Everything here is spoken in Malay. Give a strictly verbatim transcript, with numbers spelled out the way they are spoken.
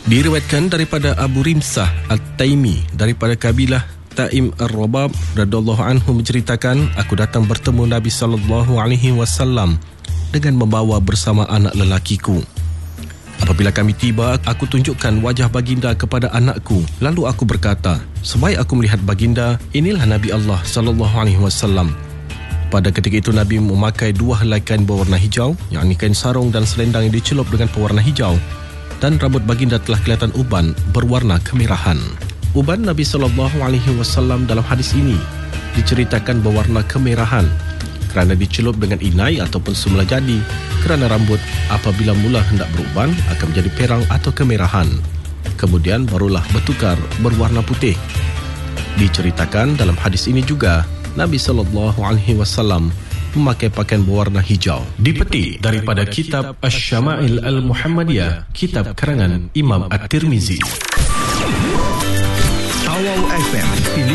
Diriwayatkan daripada Abu Rimsah At-Taimi daripada kabilah Taim Ar-Rabab radhiyallahu anhu menceritakan, aku datang bertemu Nabi sallallahu alaihi wasallam dengan membawa bersama anak lelakiku. Apabila kami tiba, aku tunjukkan wajah baginda kepada anakku. Lalu aku berkata, sebaik aku melihat baginda, inilah Nabi Allah sallallahu alaihi wasallam. Pada ketika itu Nabi memakai dua helai kain berwarna hijau, yakni kain sarung dan selendang yang dicelup dengan pewarna hijau, dan rambut baginda telah kelihatan uban berwarna kemerahan. Uban Nabi sallallahu alaihi wasallam dalam hadis ini diceritakan berwarna kemerahan kerana dicelup dengan inai ataupun semula jadi, kerana rambut apabila mula hendak beruban akan menjadi perang atau kemerahan, kemudian barulah bertukar berwarna putih. Diceritakan dalam hadis ini juga Nabi sallallahu alaihi wasallam memakai pakaian berwarna hijau. Dipetik daripada kitab Asy-Syama'il Al-Muhammadiyah, kitab karangan Imam At-Tirmizi. Awau F M.